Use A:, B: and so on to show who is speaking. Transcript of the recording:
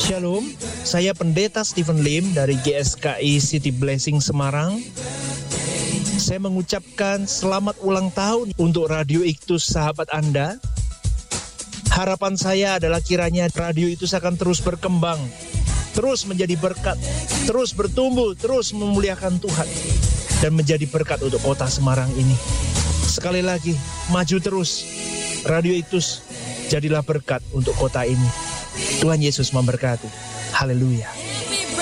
A: Shalom, saya Pendeta Stephen Lim dari GSKI City Blessing Semarang. Saya mengucapkan selamat ulang tahun untuk Radio Iktus sahabat Anda. Harapan saya adalah kiranya Radio Iktus akan terus berkembang, terus menjadi berkat, terus bertumbuh, terus memuliakan Tuhan, dan menjadi berkat untuk kota Semarang ini. Sekali lagi, maju terus. Radio Iktus, jadilah berkat untuk kota ini. Tuhan Yesus memberkati. Haleluya.